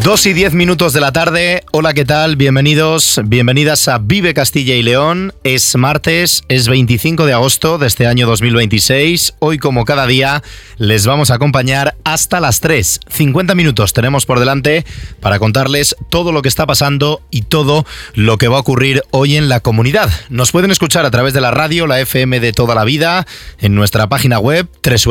2:10 de la tarde. Hola, ¿qué tal? Bienvenidos, bienvenidas a Vive Castilla y León. Es martes, es 25 de agosto de este año 2026. Hoy, como cada día, les vamos a acompañar hasta las 3. 50 minutos tenemos por delante para contarles todo lo que está pasando y todo lo que va a ocurrir hoy en la comunidad. Nos pueden escuchar a través de la radio, la FM de toda la vida, en nuestra página web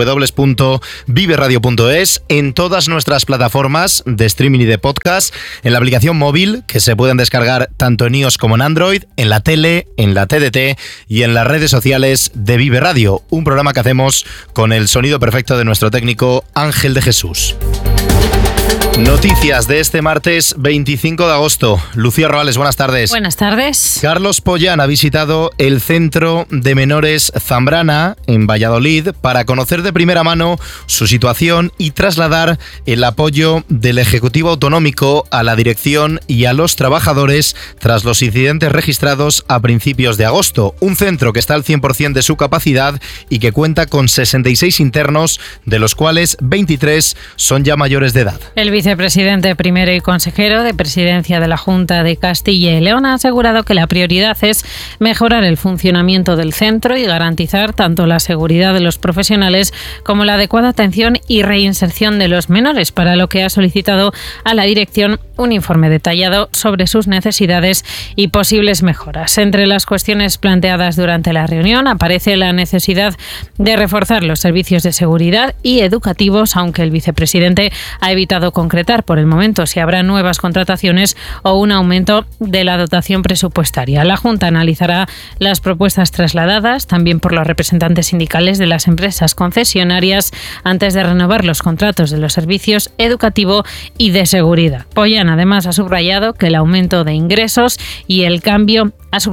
www.viveradio.es, en todas nuestras plataformas de streaming y de podcast, en la aplicación móvil que se pueden descargar tanto en iOS como en Android, en la tele, en la TDT y en las redes sociales de Vive Radio, un programa que hacemos con el sonido perfecto de nuestro técnico Ángel de Jesús. Noticias de este martes 25 de agosto. Lucía Roales, buenas tardes. Buenas tardes. Carlos Pollán ha visitado el Centro de Menores Zambrana en Valladolid para conocer de primera mano su situación y trasladar el apoyo del Ejecutivo Autonómico a la dirección y a los trabajadores tras los incidentes registrados a principios de agosto. Un centro que está al 100% de su capacidad y que cuenta con 66 internos, de los cuales 23 son ya mayores de edad. El vicepresidente primero y consejero de Presidencia de la Junta de Castilla y León ha asegurado que la prioridad es mejorar el funcionamiento del centro y garantizar tanto la seguridad de los profesionales como la adecuada atención y reinserción de los menores, para lo que ha solicitado a la dirección un informe detallado sobre sus necesidades y posibles mejoras. Entre las cuestiones planteadas durante la reunión aparece la necesidad de reforzar los servicios de seguridad y educativos, aunque el vicepresidente ha evitado concretar por el momento si habrá nuevas contrataciones o un aumento de la dotación presupuestaria. La Junta analizará las propuestas trasladadas también por los representantes sindicales de las empresas concesionarias antes de renovar los contratos de los servicios educativo y de seguridad. Pollán además ha subrayado que el aumento de ingresos y el cambio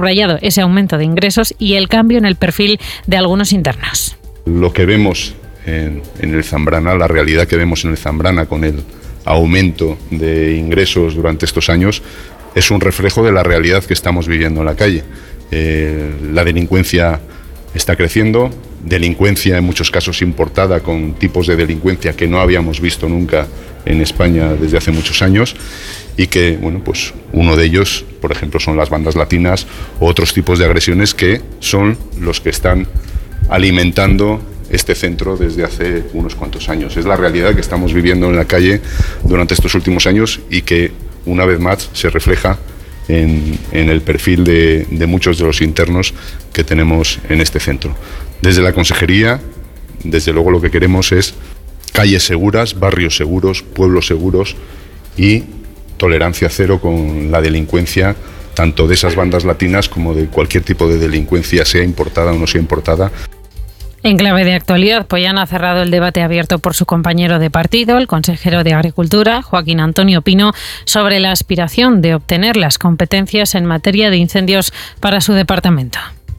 en el perfil de algunos internos. Lo que vemos en el Zambrana, la realidad que vemos en el Zambrana con el aumento de ingresos durante estos años, es un reflejo de la realidad que estamos viviendo en la calle. La delincuencia está creciendo, delincuencia en muchos casos importada, con tipos de delincuencia que no habíamos visto nunca en España desde hace muchos años, y que, pues uno de ellos, por ejemplo, son las bandas latinas o otros tipos de agresiones que son los que están alimentando este centro desde hace unos cuantos años. Es la realidad que estamos viviendo en la calle durante estos últimos años y que una vez más se refleja en el perfil de muchos de los internos que tenemos en este centro. Desde la consejería, desde luego lo que queremos es calles seguras, barrios seguros, pueblos seguros y tolerancia cero con la delincuencia, tanto de esas bandas latinas como de cualquier tipo de delincuencia, sea importada o no sea importada. En clave de actualidad, Pollán ha cerrado el debate abierto por su compañero de partido, el consejero de Agricultura, Joaquín Antonio Pino, sobre la aspiración de obtener las competencias en materia de incendios para su departamento.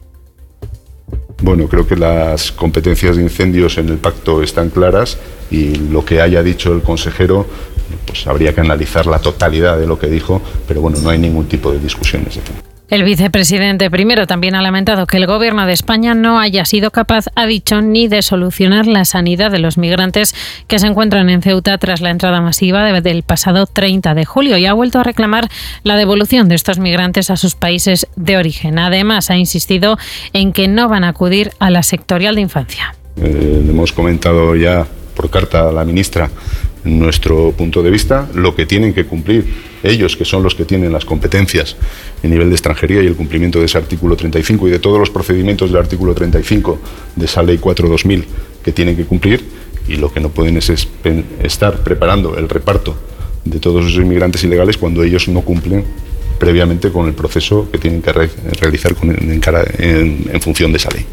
Bueno, creo que las competencias de incendios en el pacto están claras y lo que haya dicho el consejero, pues habría que analizar la totalidad de lo que dijo, pero bueno, no hay ningún tipo de discusiones. El vicepresidente primero también ha lamentado que el Gobierno de España no haya sido capaz, ha dicho, ni de solucionar la sanidad de los migrantes que se encuentran en Ceuta tras la entrada masiva del pasado 30 de julio y ha vuelto a reclamar la devolución de estos migrantes a sus países de origen. Además, ha insistido en que no van a acudir a la sectorial de infancia. Hemos comentado ya por carta a la ministra nuestro punto de vista, lo que tienen que cumplir ellos, que son los que tienen las competencias en nivel de extranjería y el cumplimiento de ese artículo 35 y de todos los procedimientos del artículo 35 de esa ley 4/2000 que tienen que cumplir, y lo que no pueden es estar preparando el reparto de todos esos inmigrantes ilegales cuando ellos no cumplen previamente con el proceso que tienen que realizar en función de esa ley.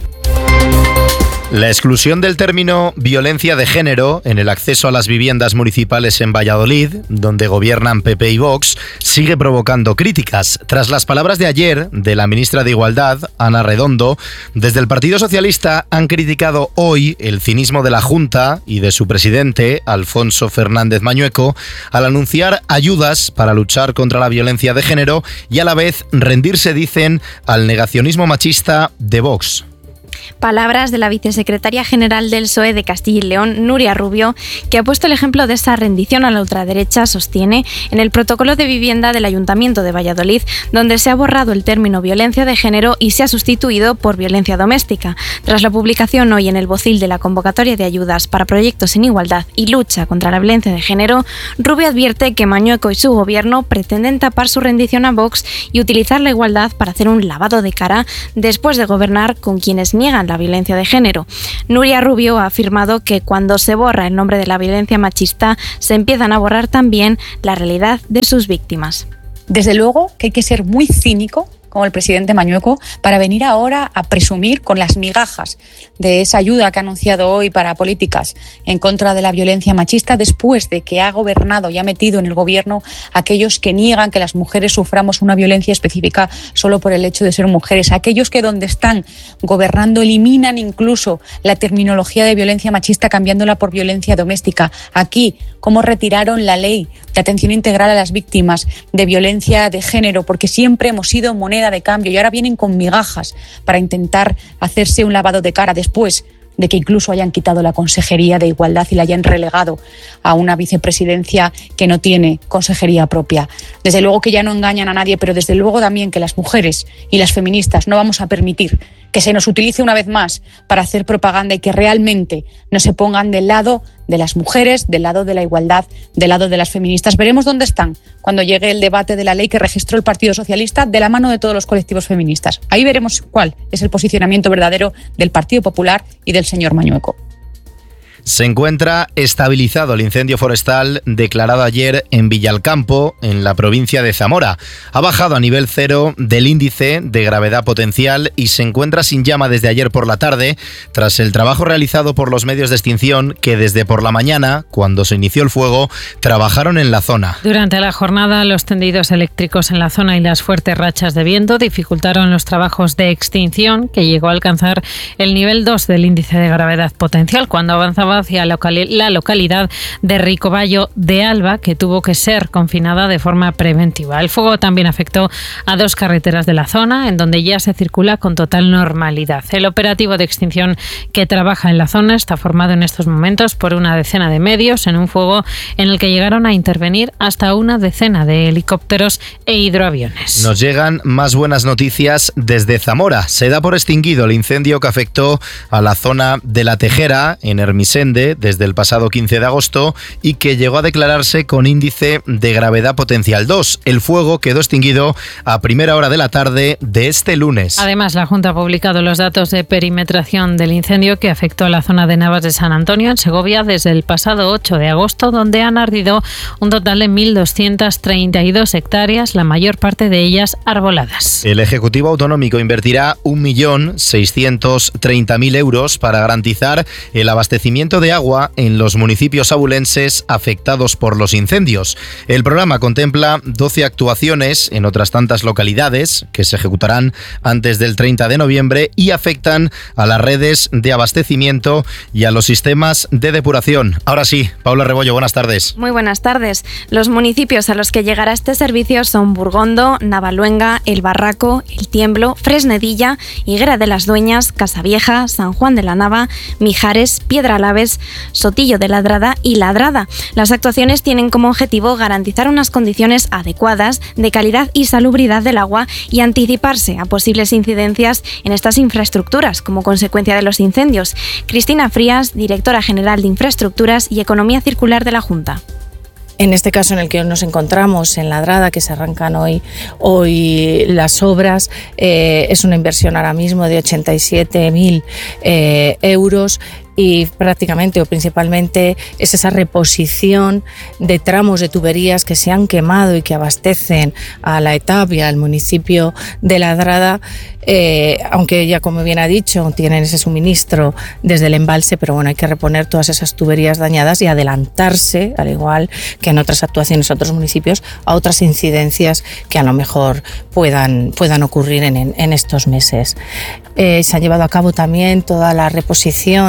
La exclusión del término violencia de género en el acceso a las viviendas municipales en Valladolid, donde gobiernan PP y Vox, sigue provocando críticas. Tras las palabras de ayer de la ministra de Igualdad, Ana Redondo, desde el Partido Socialista han criticado hoy el cinismo de la Junta y de su presidente, Alfonso Fernández Mañueco, al anunciar ayudas para luchar contra la violencia de género y a la vez rendirse, dicen, al negacionismo machista de Vox. Palabras de la vicesecretaria general del PSOE de Castilla y León, Nuria Rubio, que ha puesto el ejemplo de esa rendición a la ultraderecha, sostiene, en el protocolo de vivienda del Ayuntamiento de Valladolid, donde se ha borrado el término violencia de género y se ha sustituido por violencia doméstica. Tras la publicación hoy en el Bocil de la convocatoria de ayudas para proyectos en igualdad y lucha contra la violencia de género, Rubio advierte que Mañueco y su gobierno pretenden tapar su rendición a Vox y utilizar la igualdad para hacer un lavado de cara después de gobernar con quienes niegan la violencia de género. Nuria Rubio ha afirmado que cuando se borra el nombre de la violencia machista, se empiezan a borrar también la realidad de sus víctimas. Desde luego que hay que ser muy cínico, como el presidente Mañueco, para venir ahora a presumir con las migajas de esa ayuda que ha anunciado hoy para políticas en contra de la violencia machista, después de que ha gobernado y ha metido en el gobierno a aquellos que niegan que las mujeres suframos una violencia específica solo por el hecho de ser mujeres, aquellos que donde están gobernando eliminan incluso la terminología de violencia machista cambiándola por violencia doméstica. Aquí, cómo retiraron la ley de atención integral a las víctimas de violencia de género, porque siempre hemos sido moneda de cambio y ahora vienen con migajas para intentar hacerse un lavado de cara después de que incluso hayan quitado la Consejería de Igualdad y la hayan relegado a una vicepresidencia que no tiene consejería propia. Desde luego que ya no engañan a nadie, pero desde luego también que las mujeres y las feministas no vamos a permitir que se nos utilice una vez más para hacer propaganda y que realmente no se pongan del lado de las mujeres, del lado de la igualdad, del lado de las feministas. Veremos dónde están cuando llegue el debate de la ley que registró el Partido Socialista de la mano de todos los colectivos feministas. Ahí veremos cuál es el posicionamiento verdadero del Partido Popular y del señor Mañueco. Se encuentra estabilizado el incendio forestal declarado ayer en Villalcampo, en la provincia de Zamora. Ha bajado a nivel 0 del índice de gravedad potencial y se encuentra sin llama desde ayer por la tarde, tras el trabajo realizado por los medios de extinción que desde por la mañana, cuando se inició el fuego, trabajaron en la zona. Durante la jornada, los tendidos eléctricos en la zona y las fuertes rachas de viento dificultaron los trabajos de extinción, que llegó a alcanzar el nivel 2 del índice de gravedad potencial cuando avanzaba hacia la localidad de Ricoballo de Alba, que tuvo que ser confinada de forma preventiva. El fuego también afectó a 2 carreteras de la zona, en donde ya se circula con total normalidad. El operativo de extinción que trabaja en la zona está formado en estos momentos por una decena de medios en un fuego en el que llegaron a intervenir hasta una decena de helicópteros e hidroaviones. Nos llegan más buenas noticias desde Zamora. Se da por extinguido el incendio que afectó a la zona de La Tejera, en Hermisende, desde el pasado 15 de agosto y que llegó a declararse con índice de gravedad potencial 2. El fuego quedó extinguido a primera hora de la tarde de este lunes. Además, la Junta ha publicado los datos de perimetración del incendio que afectó a la zona de Navas de San Antonio, en Segovia, desde el pasado 8 de agosto, donde han ardido un total de 1.232 hectáreas, la mayor parte de ellas arboladas. El Ejecutivo Autonómico invertirá 1.630.000 euros para garantizar el abastecimiento de agua en los municipios abulenses afectados por los incendios. El programa contempla 12 actuaciones en otras tantas localidades que se ejecutarán antes del 30 de noviembre y afectan a las redes de abastecimiento y a los sistemas de depuración. Ahora sí, Paula Rebollo, buenas tardes. Muy buenas tardes. Los municipios a los que llegará este servicio son Burgondo, Navaluenga, El Barraco, El Tiemblo, Fresnedilla, Higuera de las Dueñas, Casavieja, San Juan de la Nava, Mijares, Piedralaves, Sotillo de Ladrada y Ladrada. Las actuaciones tienen como objetivo garantizar unas condiciones adecuadas de calidad y salubridad del agua y anticiparse a posibles incidencias en estas infraestructuras como consecuencia de los incendios. Cristina Frías, directora general de Infraestructuras y Economía Circular de la Junta. En este caso en el que nos encontramos, en Ladrada, que se arrancan hoy las obras, es una inversión ahora mismo de 87.000 euros. Y prácticamente o principalmente es esa reposición de tramos de tuberías que se han quemado y que abastecen a La Etapia, al municipio de Ladrada, aunque ya, como bien ha dicho, tienen ese suministro desde el embalse, pero bueno, hay que reponer todas esas tuberías dañadas y adelantarse, al igual que en otras actuaciones en otros municipios, a otras incidencias que a lo mejor puedan ocurrir en estos meses. Se ha llevado a cabo también toda la reposición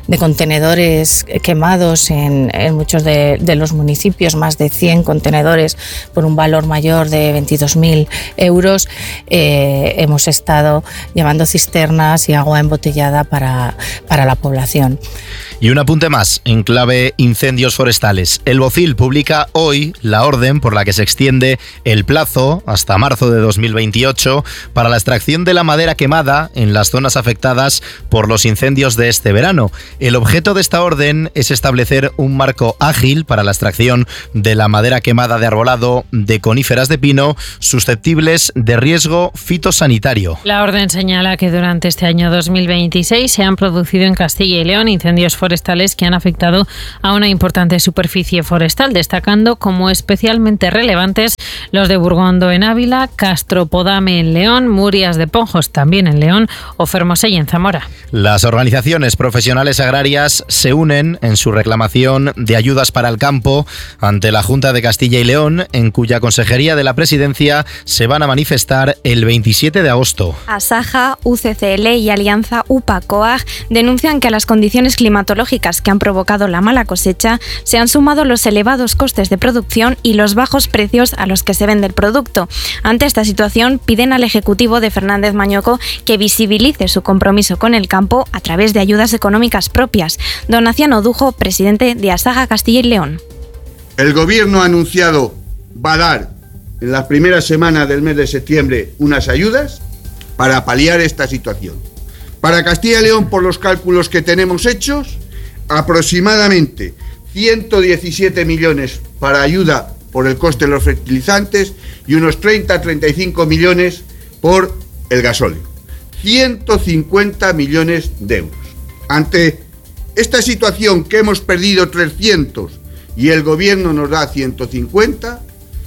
contenedores quemados en muchos de los municipios, más de 100 contenedores por un valor mayor de 22.000 euros. Hemos estado llevando cisternas y agua embotellada para la población. Y un apunte más, en clave incendios forestales. El Bocil publica hoy la orden por la que se extiende el plazo hasta marzo de 2028 para la extracción de la madera quemada en las zonas afectadas por los incendios de este verano. El objeto de esta orden es establecer un marco ágil para la extracción de la madera quemada de arbolado de coníferas de pino susceptibles de riesgo fitosanitario. La orden señala que durante este año 2026 se han producido en Castilla y León incendios forestales que han afectado a una importante superficie forestal, destacando como especialmente relevantes los de Burgondo en Ávila, Castropodame en León, Murias de Ponjos también en León o Fermosell en Zamora. Las organizaciones profesionales agrarias se unen en su reclamación de ayudas para el campo ante la Junta de Castilla y León, en cuya consejería de la presidencia se van a manifestar el 27 de agosto. Asaja, UCCL y Alianza UPA-COAG denuncian que a las condiciones climatológicas que han provocado la mala cosecha se han sumado los elevados costes de producción y los bajos precios a los que se vende el producto. Ante esta situación, piden al Ejecutivo de Fernández Mañueco que visibilice su compromiso con el campo a través de ayudas económicas propias. Donaciano Dujo, presidente de Asaja Castilla y León. El Gobierno ha anunciado va a dar en las primeras semanas del mes de septiembre unas ayudas para paliar esta situación. Para Castilla y León, por los cálculos que tenemos hechos, aproximadamente 117 millones para ayuda por el coste de los fertilizantes y unos 30-35 millones por el gasóleo. 150 millones de euros. Ante esta situación que hemos perdido 300 y el Gobierno nos da 150,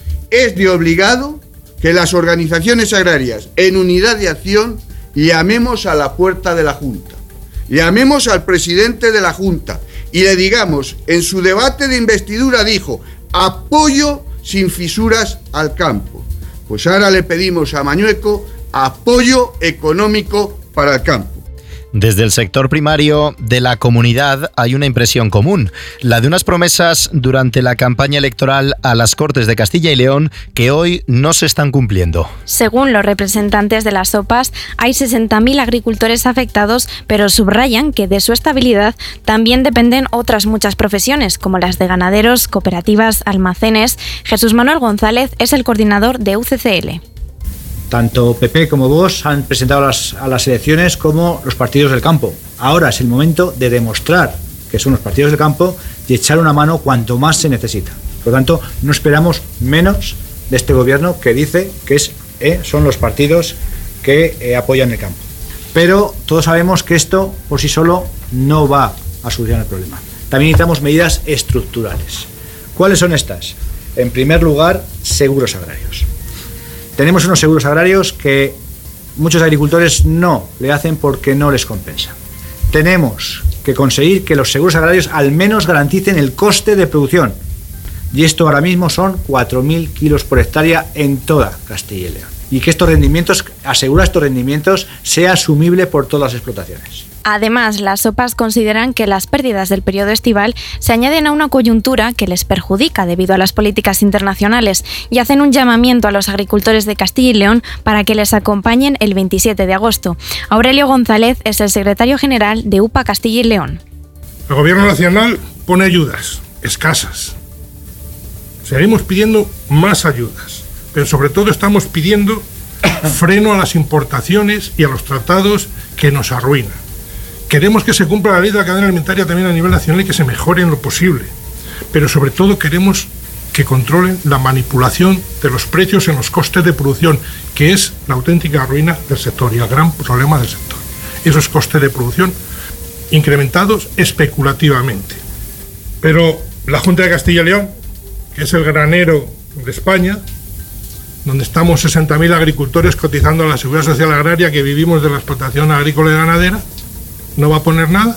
es de obligado que las organizaciones agrarias en unidad de acción llamemos a la puerta de la Junta, llamemos al presidente de la Junta y le digamos, en su debate de investidura dijo, apoyo sin fisuras al campo. Pues ahora le pedimos a Mañueco apoyo económico para el campo. Desde el sector primario de la comunidad hay una impresión común, la de unas promesas durante la campaña electoral a las Cortes de Castilla y León que hoy no se están cumpliendo. Según los representantes de las OPAs, hay 60.000 agricultores afectados, pero subrayan que de su estabilidad también dependen otras muchas profesiones, como las de ganaderos, cooperativas, almacenes. Jesús Manuel González es el coordinador de UCCL. Tanto PP como Vox han presentado a las elecciones como los partidos del campo. Ahora es el momento de demostrar que son los partidos del campo y echar una mano cuanto más se necesita. Por lo tanto, no esperamos menos de este gobierno que dice que son los partidos que apoyan el campo. Pero todos sabemos que esto por sí solo no va a solucionar el problema. También necesitamos medidas estructurales. ¿Cuáles son estas? En primer lugar, seguros agrarios. Tenemos unos seguros agrarios que muchos agricultores no le hacen porque no les compensa. Tenemos que conseguir que los seguros agrarios al menos garanticen el coste de producción. Y esto ahora mismo son 4.000 kilos por hectárea en toda Castilla y León. Y que asegurar estos rendimientos sea asumible por todas las explotaciones. Además, las OPAs consideran que las pérdidas del periodo estival se añaden a una coyuntura que les perjudica debido a las políticas internacionales y hacen un llamamiento a los agricultores de Castilla y León para que les acompañen el 27 de agosto. Aurelio González es el secretario general de UPA Castilla y León. El Gobierno Nacional pone ayudas escasas. Seguimos pidiendo más ayudas, pero sobre todo estamos pidiendo freno a las importaciones y a los tratados que nos arruinan. Queremos que se cumpla la ley de la cadena alimentaria también a nivel nacional y que se mejore en lo posible. Pero sobre todo queremos que controlen la manipulación de los precios en los costes de producción, que es la auténtica ruina del sector y el gran problema del sector. Esos costes de producción incrementados especulativamente. Pero la Junta de Castilla y León, que es el granero de España, donde estamos 60.000 agricultores cotizando a la Seguridad Social Agraria que vivimos de la explotación agrícola y ganadera, no va a poner nada,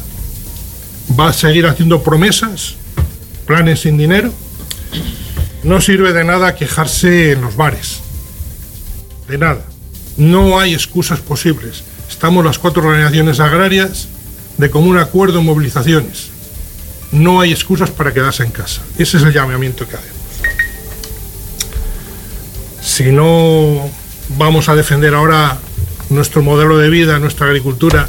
va a seguir haciendo promesas, planes sin dinero. No sirve de nada quejarse en los bares, de nada. No hay excusas posibles. Estamos las 4 organizaciones agrarias de común acuerdo en movilizaciones. No hay excusas para quedarse en casa. Ese es el llamamiento que hacemos. Si no vamos a defender ahora nuestro modelo de vida, nuestra agricultura,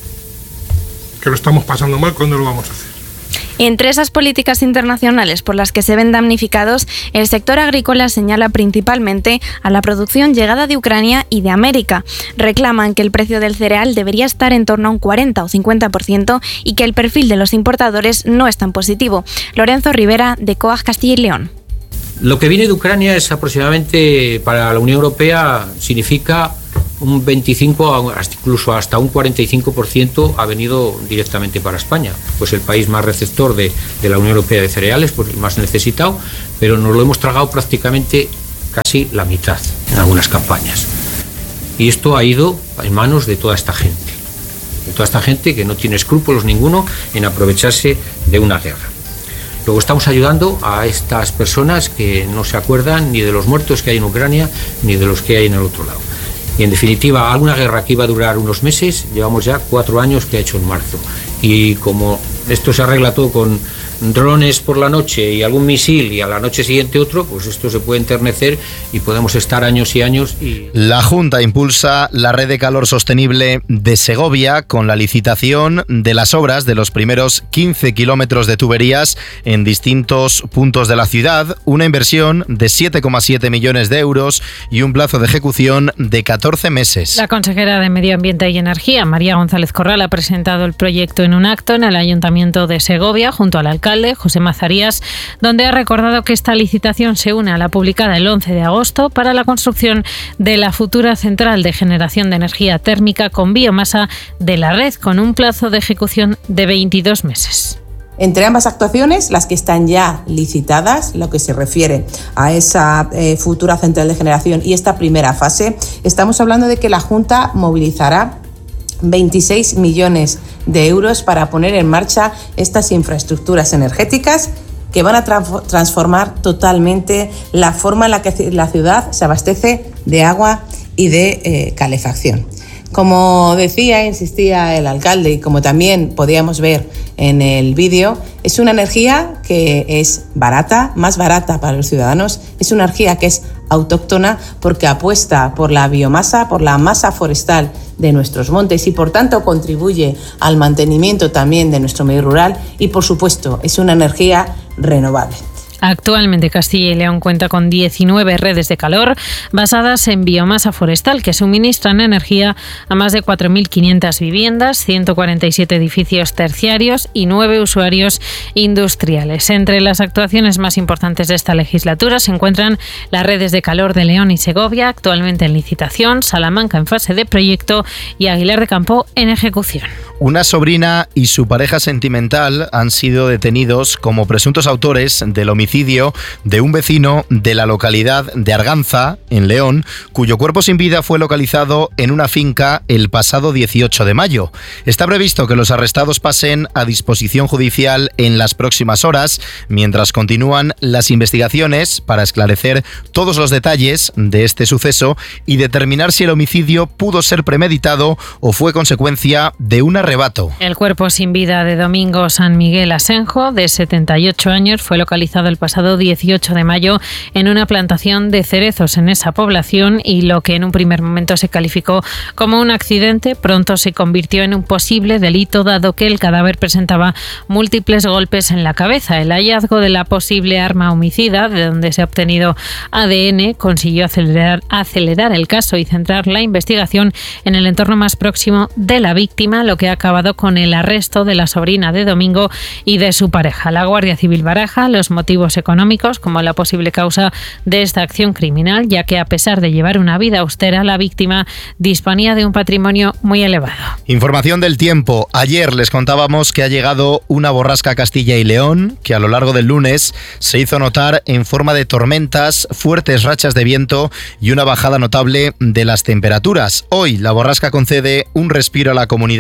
que lo estamos pasando mal, ¿cuándo lo vamos a hacer? Entre esas políticas internacionales por las que se ven damnificados, el sector agrícola señala principalmente a la producción llegada de Ucrania y de América. Reclaman que el precio del cereal debería estar en torno a un 40 o 50% y que el perfil de los importadores no es tan positivo. Lorenzo Rivera, de COAG Castilla y León. Lo que viene de Ucrania es aproximadamente, para la Unión Europea, significa un 25, incluso hasta un 45% ha venido directamente para España. Pues el país más receptor de la Unión Europea de cereales, pues el más necesitado, pero nos lo hemos tragado prácticamente casi la mitad en algunas campañas. Y esto ha ido en manos de toda esta gente. De toda esta gente que no tiene escrúpulos ninguno en aprovecharse de una guerra. Luego estamos ayudando a estas personas que no se acuerdan ni de los muertos que hay en Ucrania ni de los que hay en el otro lado. Y en definitiva, alguna guerra que iba a durar unos meses, llevamos ya 4 años que ha hecho en marzo. Y como esto se arregla todo con drones por la noche y algún misil y a la noche siguiente otro, pues esto se puede enternecer y podemos estar años y años. La Junta impulsa la red de calor sostenible de Segovia con la licitación de las obras de los primeros 15 kilómetros de tuberías en distintos puntos de la ciudad, una inversión de 7,7 millones de euros y un plazo de ejecución de 14 meses. La consejera de Medio Ambiente y Energía, María González Corral, ha presentado el proyecto en un acto en el Ayuntamiento de Segovia junto al alcalde José Mazarías, donde ha recordado que esta licitación se une a la publicada el 11 de agosto para la construcción de la futura central de generación de energía térmica con biomasa de la red, con un plazo de ejecución de 22 meses. Entre ambas actuaciones, las que están ya licitadas, lo que se refiere a esa futura central de generación y esta primera fase, estamos hablando de que la Junta movilizará 26 millones de euros para poner en marcha estas infraestructuras energéticas que van a transformar totalmente la forma en la que la ciudad se abastece de agua y de calefacción. Como decía, insistía el alcalde y como también podíamos ver en el vídeo, es una energía que es barata, más barata para los ciudadanos, es una energía que es autóctona porque apuesta por la biomasa, por la masa forestal de nuestros montes y por tanto contribuye al mantenimiento también de nuestro medio rural y por supuesto es una energía renovable. Actualmente Castilla y León cuenta con 19 redes de calor basadas en biomasa forestal que suministran energía a más de 4.500 viviendas, 147 edificios terciarios y 9 usuarios industriales. Entre las actuaciones más importantes de esta legislatura se encuentran las redes de calor de León y Segovia, actualmente en licitación, Salamanca en fase de proyecto y Aguilar de Campo en ejecución. Una sobrina y su pareja sentimental han sido detenidos como presuntos autores del homicidio de un vecino de la localidad de Arganza, en León, cuyo cuerpo sin vida fue localizado en una finca el pasado 18 de mayo. Está previsto que los arrestados pasen a disposición judicial en las próximas horas, mientras continúan las investigaciones para esclarecer todos los detalles de este suceso y determinar si el homicidio pudo ser premeditado o fue consecuencia de un arrebato. El cuerpo sin vida de Domingo San Miguel Asenjo, de 78 años, fue localizado el pasado 18 de mayo en una plantación de cerezos en esa población y lo que en un primer momento se calificó como un accidente, pronto se convirtió en un posible delito dado que el cadáver presentaba múltiples golpes en la cabeza. El hallazgo de la posible arma homicida, de donde se ha obtenido ADN, consiguió acelerar el caso y centrar la investigación en el entorno más próximo de la víctima, lo que ha acabado con el arresto de la sobrina de Domingo y de su pareja. La Guardia Civil baraja los motivos económicos como la posible causa de esta acción criminal, ya que a pesar de llevar una vida austera, la víctima disponía de un patrimonio muy elevado. Información del tiempo. Ayer les contábamos que ha llegado una borrasca a Castilla y León, que a lo largo del lunes se hizo notar en forma de tormentas, fuertes rachas de viento y una bajada notable de las temperaturas. Hoy la borrasca concede un respiro a la comunidad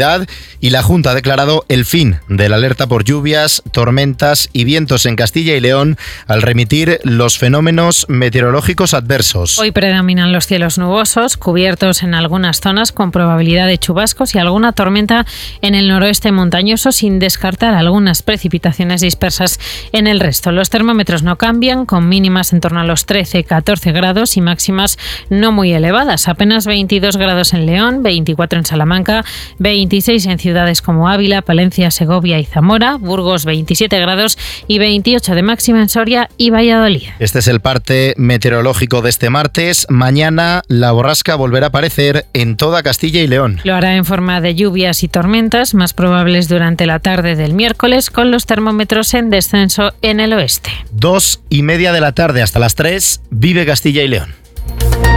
Y la Junta ha declarado el fin de la alerta por lluvias, tormentas y vientos en Castilla y León al remitir los fenómenos meteorológicos adversos. Hoy predominan los cielos nubosos, cubiertos en algunas zonas con probabilidad de chubascos y alguna tormenta en el noroeste montañoso, sin descartar algunas precipitaciones dispersas en el resto. Los termómetros no cambian, con mínimas en torno a los 13-14 grados y máximas no muy elevadas. Apenas 22 grados en León, 24 en Salamanca, 26 en ciudades como Ávila, Palencia, Segovia y Zamora, Burgos 27 grados y 28 de máxima en Soria y Valladolid. Este es el parte meteorológico de este martes. Mañana la borrasca volverá a aparecer en toda Castilla y León. Lo hará en forma de lluvias y tormentas, más probables durante la tarde del miércoles, con los termómetros en descenso en el oeste. 2:30 de la tarde hasta las 3, vive Castilla y León.